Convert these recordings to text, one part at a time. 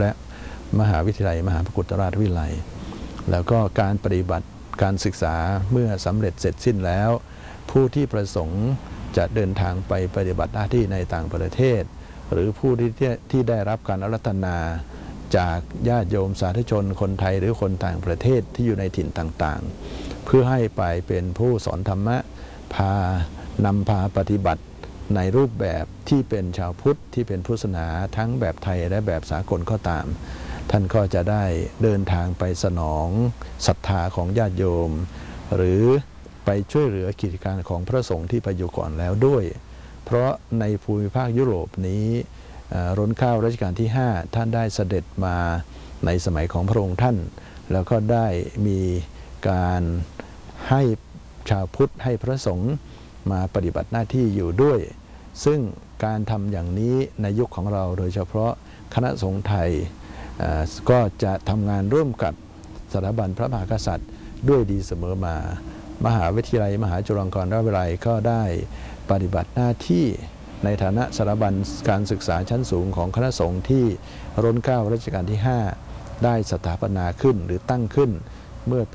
และมหาวิทยาลัยมหาภกุฏราชวิทยาลัยแล้วก็การปฏิบัติการศึกษาเมื่อสำเร็จเสร็จสิ้นแล้วผู้ที่ประสงค์จะเดินทางไปปฏิบัติหน้าที่ในต่างประเทศหรือผู้ที่ได้รับการอารัธนาจากญาติโยมสาธุชนคนไทยหรือคนต่างประเทศที่อยู่ในถิ่นต่างๆเพื่อให้ไปเป็นผู้สอนธรรมะนำพาปฏิบัติในรูปแบบที่เป็นชาวพุทธที่เป็นพุทธศาสนาทั้งแบบไทยและแบบสากลก็ตามท่านก็จะได้เดินทางไปสนองศรัทธาของญาติโยมหรือไปช่วยเหลือกิจการของพระสงฆ์ที่ไปอยู่ก่อนแล้วด้วยเพราะในภูมิภาคยุโรปนี้รัชกาลรัชกาลที่5ท่านได้เสด็จมาในสมัยของพระองค์ท่านแล้วก็ได้มีการให้ชาวพุทธให้พระสงฆ์มาปฏิบัติหน้าที่อยู่ด้วยซึ่งการทำอย่างนี้ในยุคของเราโดยเฉพาะคณะสงฆ์ไทยก็จะทำงานร่วมกับสถาบันพระมหากษัตริย์ด้วยดีเสมอมามหาวิทยาลัยมหาจุฬาลงกรณราชวิทยาลัยก็ได้ปฏิบัติหน้าที่ในฐานะสถาบันการศึกษาชั้นสูงของคณะสงฆ์ที่รัชกาลรัชกาลที่5ได้สถาปนาขึ้นหรือตั้งขึ้นเมื่อปี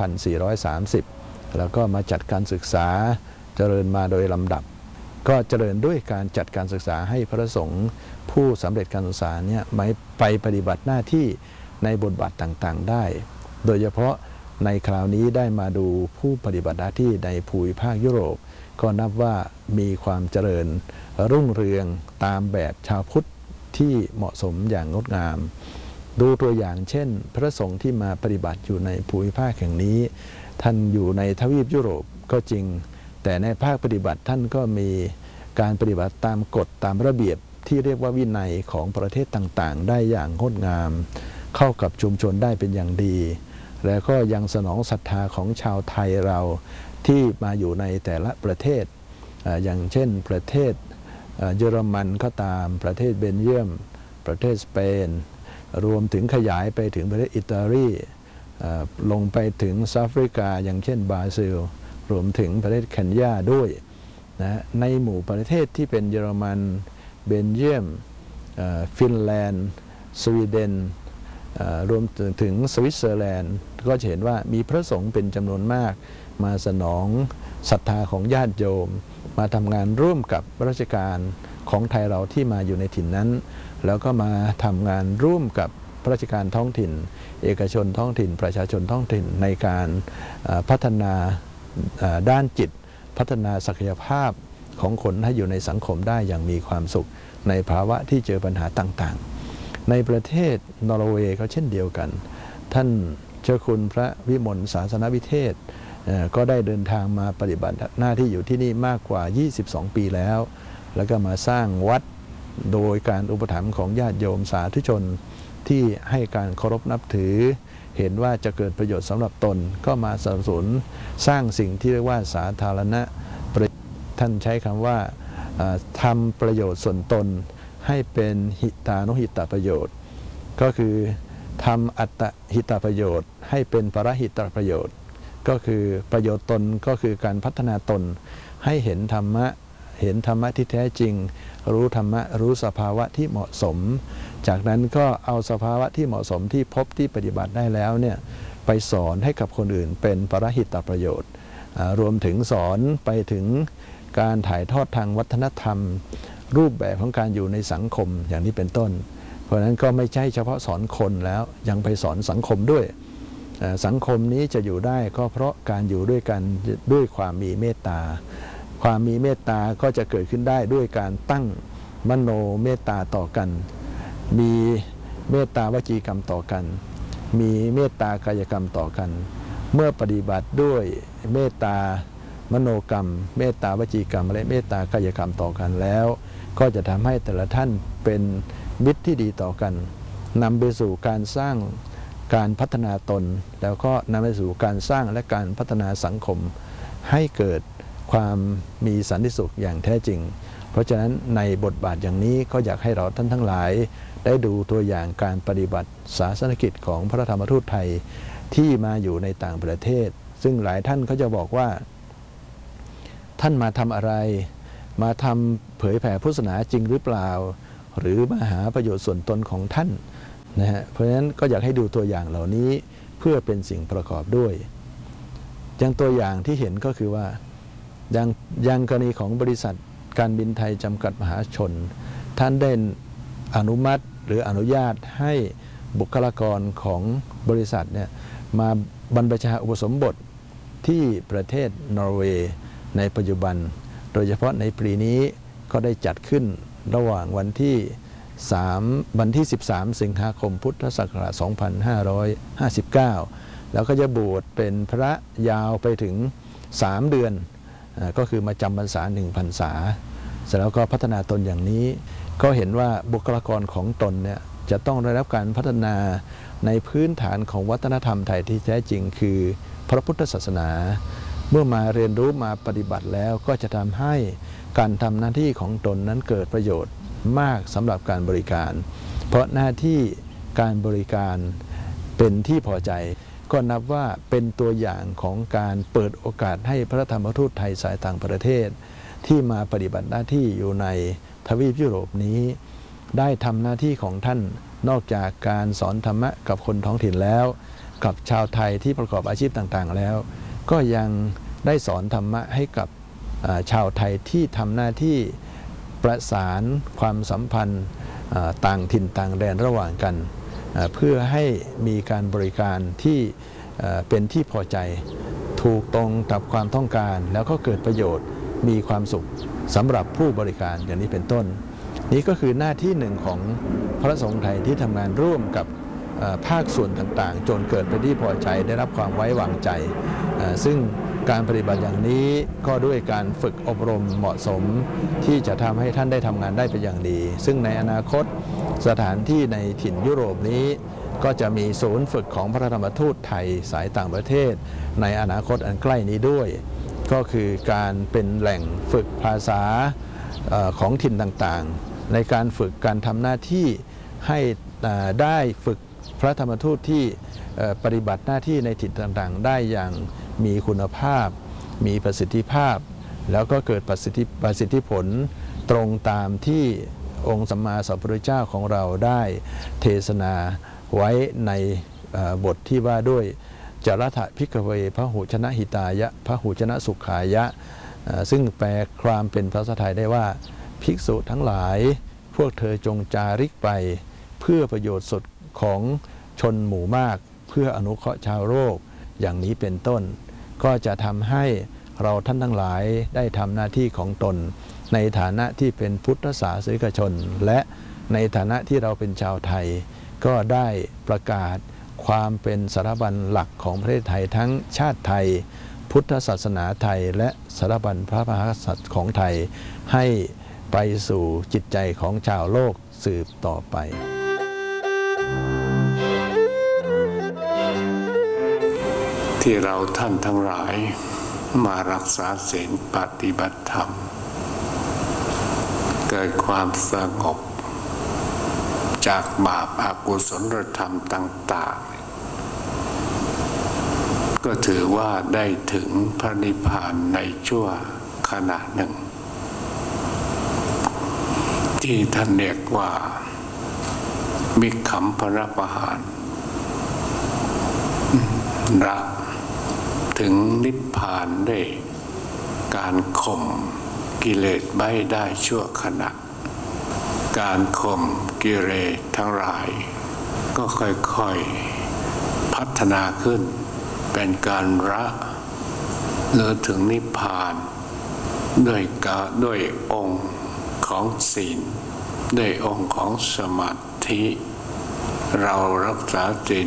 2430 แล้วก็มาจัดการศึกษาเจริญมาโดยลำดับก็เจริญด้วยการจัดการศึกษาให้พระสงฆ์ผู้สำเร็จการศึกษาเนี่ยไปปฏิบัติหน้าที่ในบทบาทต่างๆได้โดยเฉพาะในคราวนี้ได้มาดูผู้ปฏิบัติหน้าที่ในภูมิภาคยุโรปก็นับว่ามีความเจริญรุ่งเรืองตามแบบชาวพุทธที่เหมาะสมอย่างงดงามดูตัวอย่างเช่นพระสงฆ์ที่มาปฏิบัติอยู่ในภูมิภาคแห่งนี้ท่านอยู่ในทวีปยุโรปก็จริงแต่ในภาคปฏิบัติท่านก็มีการปฏิบัติตามกฎตามระเบียบที่เรียกว่าวินัยของประเทศต่างๆได้อย่างงดงามเข้ากับชุมชนได้เป็นอย่างดีและก็ยังสนองศรัทธาของชาวไทยเราที่มาอยู่ในแต่ละประเทศอย่างเช่นประเทศเยอรมันก็ตามประเทศเบลเยียมประเทศสเปนรวมถึงขยายไปถึงประเทศอิตาลีลงไปถึงแอฟริกาอย่างเช่นบราซิลรวมถึงประเทศเคนยาด้วยนะในหมู่ประเทศที่เป็นเยอรมันเบลเยียมฟินแลนด์สวีเดนรวมถึงสวิตเซอร์แลนด์ก็จะเห็นว่ามีพระสงฆ์เป็นจำนวนมากมาสนองศรัทธาของญาติโยมมาทำงานร่วมกับราชการของไทยเราที่มาอยู่ในถิ่นนั้นแล้วก็มาทำงานร่วมกับราชการท้องถิ่นเอกชนท้องถิ่นประชาชนท้องถิ่นในการพัฒนาด้านจิตพัฒนาศักยภาพของคนให้อยู่ในสังคมได้อย่างมีความสุขในภาวะที่เจอปัญหาต่างๆในประเทศนอร์เวย์ก็เช่นเดียวกันท่านเจ้าคุณพระวิมลศาสนวิเทศก็ได้เดินทางมาปฏิบัติหน้าที่อยู่ที่นี่มากกว่า22 ปีแล้วก็มาสร้างวัดโดยการอุปถัมภ์ของญาติโยมสาธุชนที่ให้การเคารพนับถือเห็นว่าจะเกิดประโยชน์สำหรับตนก็มาสนับสนุนสร้างสิ่งที่เรียกว่าสาธารณะท่านใช้คำว่าทำประโยชน์ส่วนตนให้เป็นหิตานุหิตประโยชน์ก็คือทำอัตตหิตประโยชน์ให้เป็นปรหิตประโยชน์ก็คือประโยชน์ตนก็คือการพัฒนาตนให้เห็นธรรมะที่แท้จริงรู้ธรรมะรู้สภาวะที่เหมาะสมจากนั้นก็เอาสภาวะที่เหมาะสมที่พบที่ปฏิบัติได้แล้วเนี่ยไปสอนให้กับคนอื่นเป็นปรหิตประโยชน์รวมถึงสอนไปถึงการถ่ายทอดทางวัฒนธรรมรูปแบบของการอยู่ในสังคมอย่างนี้เป็นต้นเพราะฉะนั้นก็ไม่ใช่เฉพาะสอนคนแล้วยังไปสอนสังคมด้วยสังคมนี้จะอยู่ได้ก็เพราะการอยู่ด้วยกันด้วยความมีเมตตาความมีเมตตาก็จะเกิดขึ้นได้ด้วยการตั้งมโนเมตตาต่อกันมีเมตตาวจีกรรมต่อกันมีเมตตากายกรรมต่อกันเมื่อปฏิบัติด้วยเมตตามโนกรรมเมตตาวจีกรรมและเมตตากายกรรมต่อกันแล้วก็จะทำให้แต่ละท่านเป็นมิตรที่ดีต่อกันนำไปสู่การสร้างการพัฒนาตนแล้วก็นำไปสู่การสร้างและการพัฒนาสังคมให้เกิดความมีสันติสุขอย่างแท้จริงเพราะฉะนั้นในบทบาทอย่างนี้ก็อยากให้เราท่านทั้งหลายได้ดูตัวอย่างการปฏิบัติศาสนกิจของพระธรรมทูตไทยที่มาอยู่ในต่างประเทศซึ่งหลายท่านเขาจะบอกว่าท่านมาทำอะไรมาทำเผยแผ่พุทธศาสนาจริงหรือเปล่าหรือมาหาประโยชน์ส่วนตนของท่านนะฮะเพราะฉะนั้นก็อยากให้ดูตัวอย่างเหล่านี้เพื่อเป็นสิ่งประกอบด้วยอย่างตัวอย่างที่เห็นก็คือว่าอย่างกรณีของบริษัทการบินไทยจำกัดมหาชนท่านได้อนุมัติหรืออนุญาตให้บุคลากรของบริษัทเนี่ยมาบรรพชาอุปสมบทที่ประเทศนอร์เวย์ในปัจจุบันโดยเฉพาะในปีนี้ก็ได้จัดขึ้นระหว่างวันที่13 สิงหาคมพุทธศักราช 2559 แล้วก็จะบวชเป็นพระยาวไปถึง3 เดือนก็คือมาจำพรรษา1 พรรษาเสร็จแล้วก็พัฒนาตนอย่างนี้ก็เห็นว่าบุคลากรของตนเนี่ยจะต้องได้รับการพัฒนาในพื้นฐานของวัฒนธรรมไทยที่แท้จริงคือพระพุทธศาสนาเมื่อมาเรียนรู้มาปฏิบัติแล้วก็จะทำให้การทำหน้าที่ของตนนั้นเกิดประโยชน์มากสำหรับการบริการเพราะหน้าที่การบริการเป็นที่พอใจก็นับว่าเป็นตัวอย่างของการเปิดโอกาสให้พระธรรมทูตไทยสายต่างประเทศที่มาปฏิบัติหน้าที่อยู่ในทวีปยุโรปนี้ได้ทำหน้าที่ของท่านนอกจากการสอนธรรมะกับคนท้องถิ่นแล้วกับชาวไทยที่ประกอบอาชีพต่างๆแล้วก็ยังได้สอนธรรมะให้กับชาวไทยที่ทำหน้าที่ประสานความสัมพันธ์ต่างถิ่นต่างแดนระหว่างกันเพื่อให้มีการบริการที่เป็นที่พอใจถูกตรงกับความต้องการแล้วก็เกิดประโยชน์มีความสุขสำหรับผู้บริการอย่างนี้เป็นต้นนี้ก็คือหน้าที่หนึ่งของพระสงฆ์ไทยที่ทำงานร่วมกับภาคส่วนต่างๆจนเกิดเป็นที่พอใจได้รับความไว้วางใจซึ่งการปฏิบัติอย่างนี้ก็ด้วยการฝึกอบรมเหมาะสมที่จะทำให้ท่านได้ทำงานได้เป็นอย่างดีซึ่งในอนาคตสถานที่ในถิ่นยุโรปนี้ก็จะมีศูนย์ฝึกของพระธรรมทูตไทยสายต่างประเทศในอนาคตอันใกล้นี้ด้วยก็คือการเป็นแหล่งฝึกภาษาของถิ่นต่างๆในการฝึกการทำหน้าที่ให้ได้ฝึกพระธรรมทูตที่ปฏิบัติหน้าที่ในถิ่นต่างๆได้อย่างมีคุณภาพมีประสิทธิภาพแล้วก็เกิดประสิทธิผลตรงตามที่องค์สัมมาสัมพุทธเจ้าของเราได้เทศนาไว้ในบทที่ว่าด้วยจารถะภิกขเวพหุชนะหิตายะพหุชนะสุขายะซึ่งแปลความเป็นภาษาไทยได้ว่าภิกษุทั้งหลายพวกเธอจงจาริกไปเพื่อประโยชน์สุดของชนหมู่มากเพื่ออนุเคราะห์ชาวโลกอย่างนี้เป็นต้นก็จะทำให้เราท่านทั้งหลายได้ทำหน้าที่ของตนในฐานะที่เป็นพุทธศาสนิกชนและในฐานะที่เราเป็นชาวไทยก็ได้ประกาศความเป็นสถาบันหลักของประเทศไทยทั้งชาติไทยพุทธศาสนาไทยและสถาบันพระมหากษัตริย์ของไทยให้ไปสู่จิตใจของชาวโลกสืบต่อไปที่เราท่านทั้งหลายมารักษาศีลปฏิบัติธรรมเกิดความสงบจากบาปอกุศลธรรมต่างๆก็ถือว่าได้ถึงพระนิพพานในชั่วขณะหนึ่งที่ท่านเรียกว่ามิกขัมภรปหารละถึงนิพพานด้วยการข่มกิเลสไว้ได้ชั่วขณะการข่มกิเลสทั้งหลายก็ค่อยๆพัฒนาขึ้นเป็นการละหรือถึงนิพพานด้วยองค์ของศีลด้วยองค์ของสมาธิเรารักษาศีล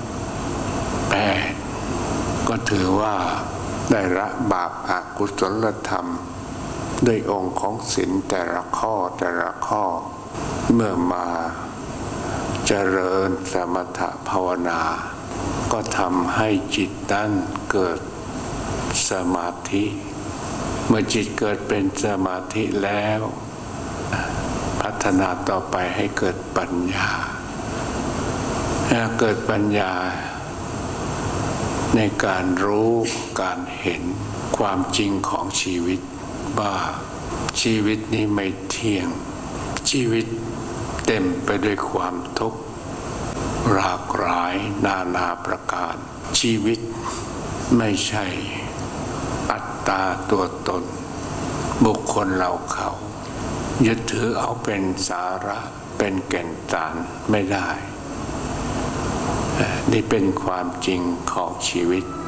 8ก็ถือว่าได้ละบาปอกุศลธรรมด้วยองค์ของศีลแต่ละข้อเมื่อมาเจริญสมถภาวนาก็ทำให้จิตนั้นเกิดสมาธิเมื่อจิตเกิดเป็นสมาธิแล้วพัฒนาต่อไปให้เกิดปัญญาเกิดปัญญาในการรู้การเห็นความจริงของชีวิตว่าชีวิตนี้ไม่เที่ยงชีวิตเต็มไปด้วยความทุกข์หลากหลายนานาประการชีวิตไม่ใช่อัตตาตัวตนบุคคลเราเขายึดถือเอาเป็นสาระเป็นแก่นสารไม่ได้นี่เป็นความจริงของชีวิต